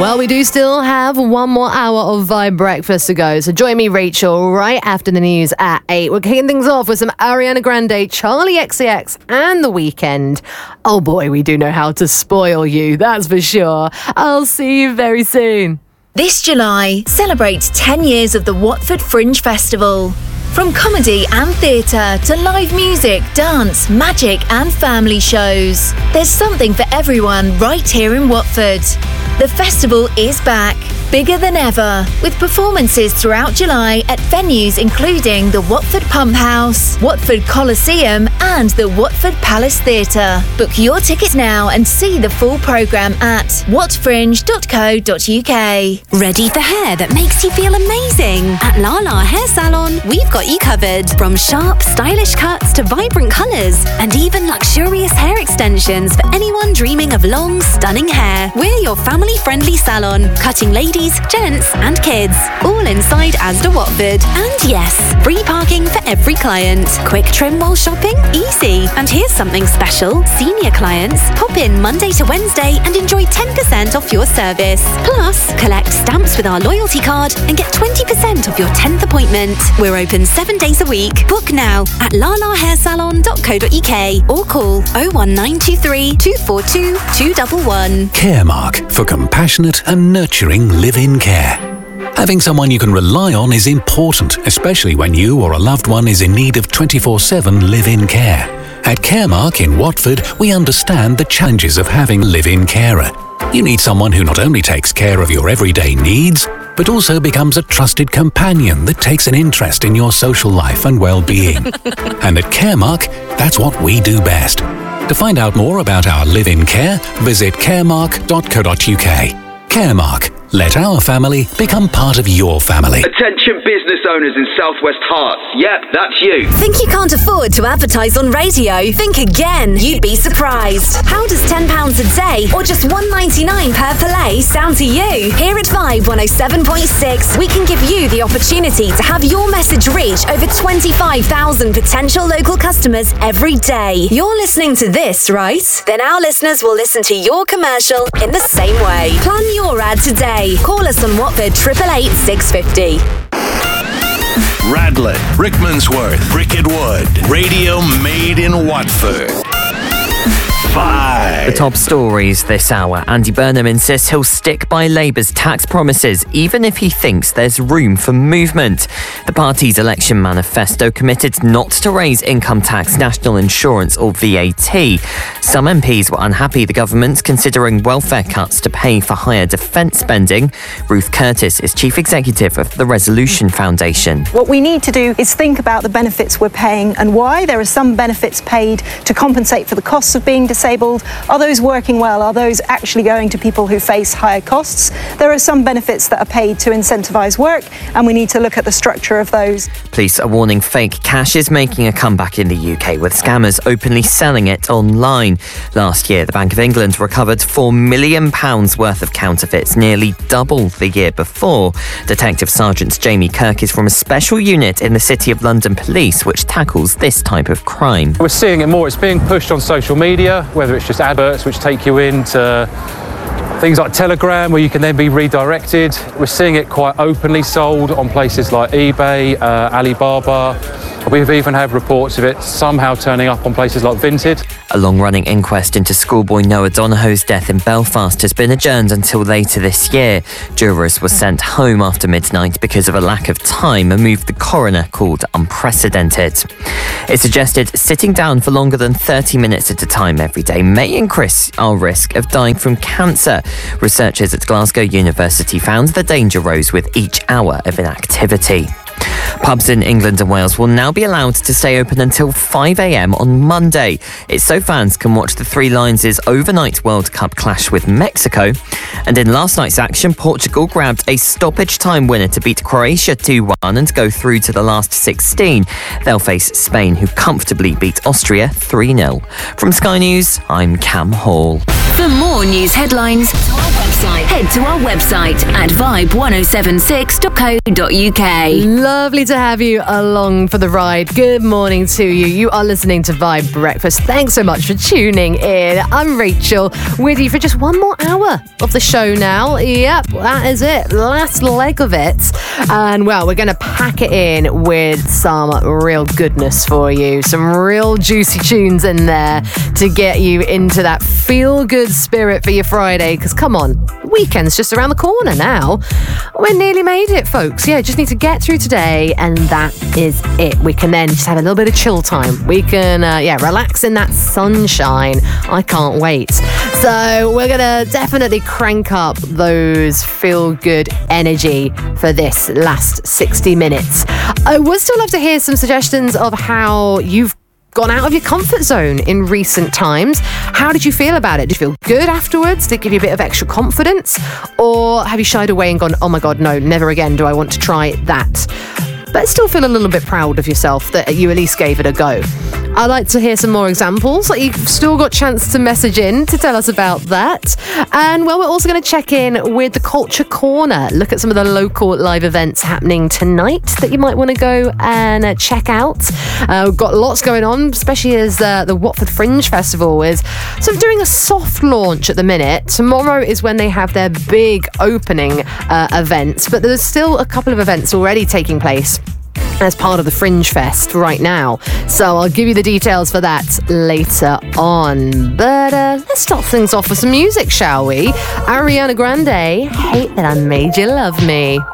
Well, we do still have one more hour of Vibe Breakfast to go. So join me, Rachel, right after the news at 8. We're kicking things off with some Ariana Grande, Charlie XCX, and The Weeknd. Oh boy, we do know how to spoil you, that's for sure. I'll see you very soon. This July, celebrate 10 years of the Watford Fringe Festival. From comedy and theatre to live music, dance, magic and family shows. There's something for everyone right here in Watford. The festival is back, bigger than ever, with performances throughout July at venues including the Watford Pump House, Watford Coliseum and the Watford Palace Theatre. Book your tickets now and see the full programme at watfringe.co.uk. Ready for hair that makes you feel amazing? At Lala Hair Salon, we've got you covered. From sharp, stylish cuts to vibrant colours and even luxurious hair extensions for anyone dreaming of long, stunning hair. We're your family-friendly salon, cutting ladies, gents and kids. All inside Asda Watford. And yes, free parking for every client. Quick trim while shopping? Easy. And here's something special. Senior clients, pop in Monday to Wednesday and enjoy 10% off your service. Plus, collect stamps with our loyalty card and get 20% off your 10th appointment. We're open 7 days a week. Book now at lalahairsalon.co.uk or call 01923 242 211. Caremark, for compassionate and nurturing live-in care. Having someone you can rely on is important, especially when you or a loved one is in need of 24/7 live-in care. At Caremark in Watford, we understand the challenges of having a live-in carer. You need someone who not only takes care of your everyday needs, but also becomes a trusted companion that takes an interest in your social life and well-being. And at Caremark, that's what we do best. To find out more about our live-in care, visit caremark.co.uk. Caremark. Let our family become part of your family. Attention business owners in Southwest Hearts. Yep, that's you. Think you can't afford to advertise on radio? Think again. You'd be surprised. How does £10 a day or just $1.99 per play sound to you? Here at Vibe 107.6, we can give you the opportunity to have your message reach over 25,000 potential local customers every day. You're listening to this, right? Then our listeners will listen to your commercial in the same way. Plan your ad today. Call us on Watford 888 650. Radlett, Rickmansworth, Bricket Wood. Radio made in Watford. Vibe. The top stories this hour. Andy Burnham insists he'll stick by Labour's tax promises, even if he thinks there's room for movement. The party's election manifesto committed not to raise income tax, national insurance or VAT. Some MPs were unhappy the government's considering welfare cuts to pay for higher defence spending. Ruth Curtis is chief executive of the Resolution Foundation. What we need to do is think about the benefits we're paying and why. There are some benefits paid to compensate for the costs of being disabled. Are those working well? Are those actually going to people who face higher costs? There are some benefits that are paid to incentivise work, and we need to look at the structure of those. Police are warning fake cash is making a comeback in the UK, with scammers openly selling it online. Last year, the Bank of England recovered £4 million worth of counterfeits, nearly double the year before. Detective Sergeant Jamie Kirk is from a special unit in the City of London Police, which tackles this type of crime. We're seeing it more. It's being pushed on social media, whether it's just adverts which take you into things like Telegram, where you can then be redirected. We're seeing it quite openly sold on places like eBay, Alibaba. We've even had reports of it somehow turning up on places like Vinted. A long-running inquest into schoolboy Noah Donahoe's death in Belfast has been adjourned until later this year. Jurors were sent home after midnight because of a lack of time, a move the coroner called unprecedented. It suggested sitting down for longer than 30 minutes at a time every day may increase our risk of dying from cancer. Researchers at Glasgow University found the danger rose with each hour of inactivity. Pubs in England and Wales will now be allowed to stay open until 5 a.m. on Monday. It's so fans can watch the Three Lions' overnight World Cup clash with Mexico. And in last night's action, Portugal grabbed a stoppage time winner to beat Croatia 2-1 and go through to the last 16. They'll face Spain, who comfortably beat Austria 3-0. From Sky News, I'm Cam Hall. For more news headlines, head to our website at vibe1076.co.uk. Lovely to have you along for the ride. Good morning to you. You are listening to Vibe Breakfast. Thanks so much for tuning in. I'm Rachel, with you for just one more hour of the show now. Yep, that is it. Last leg of it. And well, we're going to pack it in with some real goodness for you. Some real juicy tunes in there to get you into that feel-good spirit for your Friday. Because come on, weekend's just around the corner now. We're nearly made it, folks. Yeah, just need to get through today and that is it. We can then just have a little bit of chill time. We can, relax in that sunshine. I can't wait. So we're going to definitely crank up those feel-good energy for this last 60 minutes. I would still love to hear some suggestions of how you've gone out of your comfort zone in recent times. How did you feel about it? Did you feel good afterwards? Did it give you a bit of extra confidence? Or have you shied away and gone, oh my God, no, never again do I want to try that? But still feel a little bit proud of yourself that you at least gave it a go. I'd like to hear some more examples. You've still got a chance to message in to tell us about that. And well, we're also going to check in with the Culture Corner. Look at some of the local live events happening tonight that you might want to go and check out. We've got lots going on, especially as the Watford Fringe Festival is sort of doing a soft launch at the minute. Tomorrow is when they have their big opening events, but there's still a couple of events already taking place as part of the Fringe Fest right now. So I'll give you the details for that later on. But let's start things off with some music, shall we? Ariana Grande, Hate That I Made You Love Me.